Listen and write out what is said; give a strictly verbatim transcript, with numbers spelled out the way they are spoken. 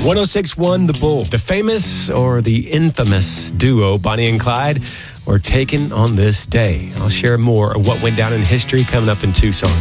one oh six point one The Bull. The famous or the infamous duo Bonnie and Clyde were taken on this day. I'll share more of what went down in history coming up in Tucson.